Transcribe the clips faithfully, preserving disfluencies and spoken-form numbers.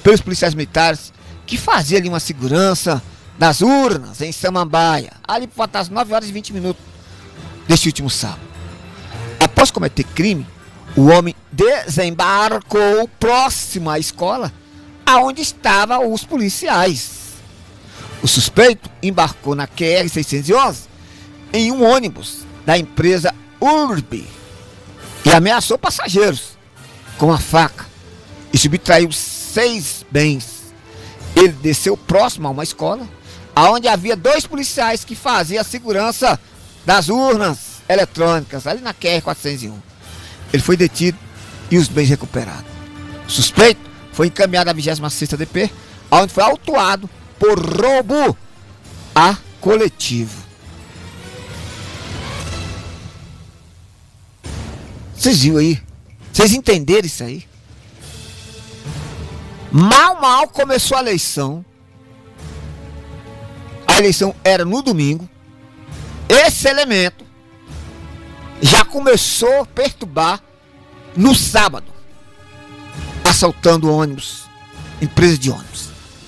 pelos policiais militares que faziam ali uma segurança das urnas em Samambaia, ali por volta das nove horas e vinte minutos deste último sábado. Após cometer crime, o homem desembarcou próximo à escola aonde estavam os policiais. O suspeito embarcou na Q R seiscentos e onze em um ônibus da empresa Urb e ameaçou passageiros com a faca e subtraiu seis bens. Ele desceu próximo a uma escola onde havia dois policiais que faziam a segurança das urnas eletrônicas, ali na Q R quatrocentos e um. Ele foi detido e os bens recuperados. O suspeito foi encaminhado à vigésima sexta D P, onde foi autuado por roubo a coletivo. Vocês viram aí? Vocês entenderam isso aí? Mal, mal começou a eleição. A eleição era no domingo. Esse elemento já começou a perturbar no sábado, assaltando ônibus, empresa de ônibus.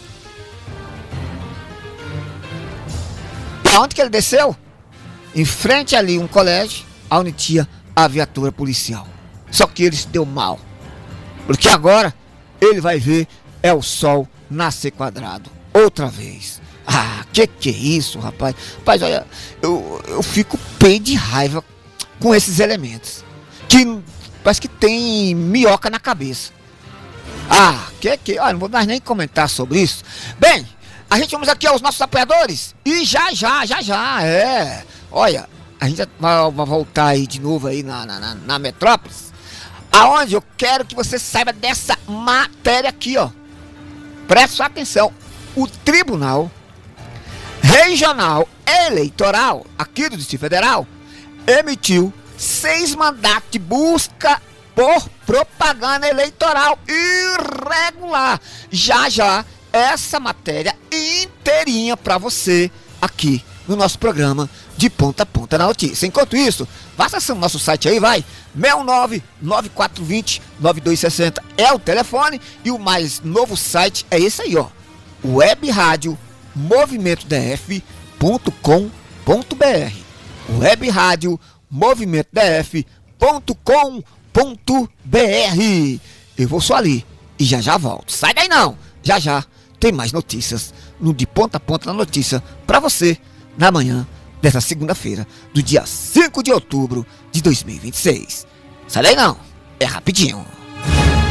E aonde que ele desceu? Em frente ali um colégio, onde tinha a viatura policial. Só que ele se deu mal, porque agora ele vai ver é o sol nascer quadrado outra vez. Ah, que que é isso, rapaz? Rapaz, olha, eu, eu fico pé de raiva com esses elementos que parece que tem minhoca na cabeça. Ah, que que... Olha, não vou mais nem comentar sobre isso. Bem, a gente vamos aqui aos nossos apoiadores e já, já, já, já, é... Olha, a gente vai, vai voltar aí de novo aí na, na, na, na Metrópolis, aonde eu quero que você saiba dessa matéria aqui, ó. Preste sua atenção. O Tribunal Regional Eleitoral aqui do Distrito Federal emitiu seis mandatos de busca por propaganda eleitoral irregular. Já já essa matéria inteirinha para você aqui no nosso programa de ponta a ponta na notícia. Enquanto isso, vá acessando nosso site aí, vai. seis nove nove quatro dois zero nove dois seis zero é o telefone e o mais novo site é esse aí, ó. web rádio movimento d f ponto com ponto b r. web rádio movimento d f ponto com ponto b r. Eu vou só ali e já já volto. Sai daí não. Já já tem mais notícias no De Ponta a Ponta na Notícia para você na manhã dessa segunda-feira, do dia cinco de outubro de dois mil e vinte e seis. Sai daí não, é rapidinho.